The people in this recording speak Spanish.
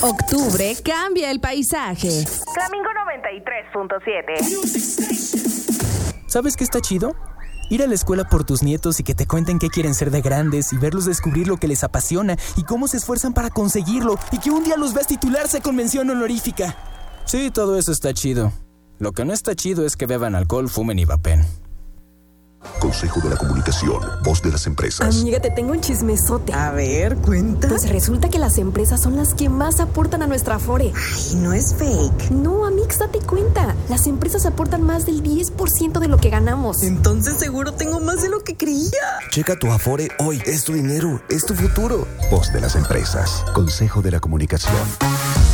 Octubre cambia el paisaje. Flamingo 93.7. ¿Sabes qué está chido? Ir a la escuela por tus nietos y que te cuenten qué quieren ser de grandes y verlos descubrir lo que les apasiona y cómo se esfuerzan para conseguirlo y que un día los veas titularse con mención honorífica. Sí, todo eso está chido. Lo que no está chido es que beban alcohol, fumen y vapen. Consejo de la Comunicación, voz de las empresas. Amiga, te tengo un chismesote. A ver, cuenta. Pues resulta que las empresas son las que más aportan a nuestra Afore. Ay, no es fake. No, Amix, date cuenta. Las empresas aportan más del 10% de lo que ganamos. Entonces seguro tengo más de lo que creía. Checa tu Afore hoy. Es tu dinero, es tu futuro. Voz de las empresas. Consejo de la Comunicación.